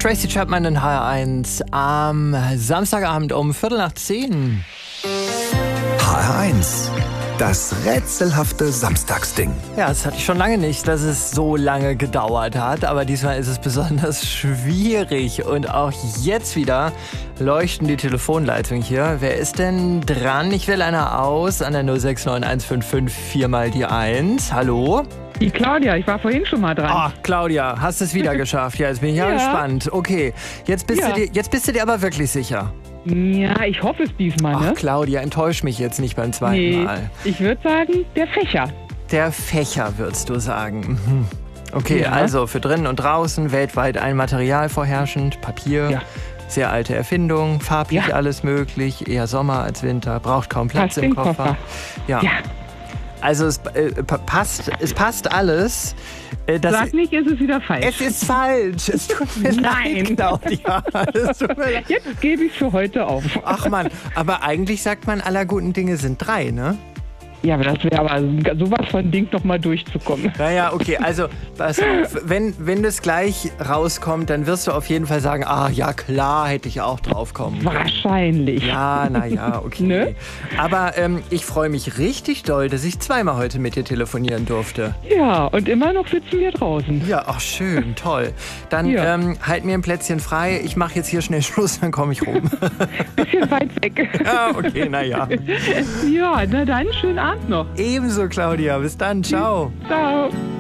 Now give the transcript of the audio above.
Tracy Chapman in HR1 am Samstagabend um 9:15. HR1, das rätselhafte Samstagsding. Ja, das hatte ich schon lange nicht, dass es so lange gedauert hat. Aber diesmal ist es besonders schwierig. Und auch jetzt wieder leuchten die Telefonleitungen hier. Wer ist denn dran? Ich wähle einer aus an der 069155 4 mal die 1. Hallo? Die Claudia, ich war vorhin schon mal dran. Ah, Claudia, hast es wieder geschafft. Ja, jetzt bin ich ja gespannt. Okay, jetzt bist du dir aber wirklich sicher. Ja, ich hoffe es diesmal, ne? Ach, Claudia, enttäusch mich jetzt nicht beim zweiten Mal. Ich würde sagen, der Fächer. Der Fächer, würdest du sagen. Mhm. Okay, Ja. also für drinnen und draußen weltweit ein Material vorherrschend, Papier. Ja. Sehr alte Erfindung, farblich alles möglich, eher Sommer als Winter, braucht kaum Platz Passt im im Koffer. Koffer. Ja. Ja. Also es passt alles. Sag nicht, ist es wieder falsch. Es ist falsch. Es tut mir Nein. leid, Claudia. Es tut mir leid. Jetzt gebe ich für heute auf. Ach man, aber eigentlich sagt man, aller guten Dinge sind 3, ne? Ja, aber das wäre aber sowas von Ding noch mal durchzukommen. Naja, okay, also pass auf, wenn das gleich rauskommt, dann wirst du auf jeden Fall sagen, ja klar, hätte ich auch drauf kommen können. Wahrscheinlich. Ja, naja, okay. Ne? Aber ich freue mich richtig doll, dass ich zweimal heute mit dir telefonieren durfte. Ja, und immer noch sitzen wir draußen. Ja, ach schön, toll. Dann Ja. halt mir ein Plätzchen frei. Ich mache jetzt hier schnell Schluss, dann komme ich rum. Bisschen weit weg. Ja, okay, naja. Ja, na dann, schönen Abend noch. Ebenso, Claudia. Bis dann. Ciao. Ciao.